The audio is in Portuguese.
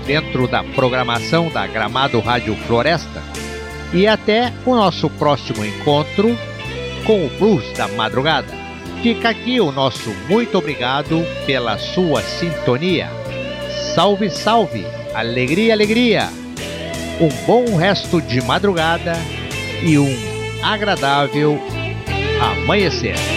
dentro da programação da Gramado Rádio Floresta. E até o nosso próximo encontro com o Blues da Madrugada. Fica aqui o nosso muito obrigado pela sua sintonia. Salve, salve! Alegria, alegria! Um bom resto de madrugada e um agradável amanhecer.